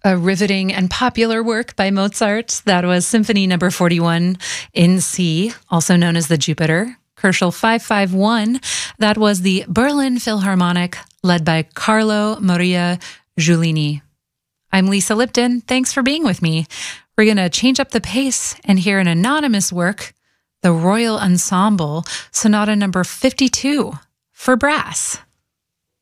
A riveting and popular work by Mozart. That was Symphony Number 41 in C, also known as the Jupiter. Herschel 551. That was the Berlin Philharmonic, led by Carlo Maria Giulini. I'm Lisa Lipton. Thanks for being with me. We're going to change up the pace and hear an anonymous work, the Royal Ensemble, Sonata Number 52 for brass.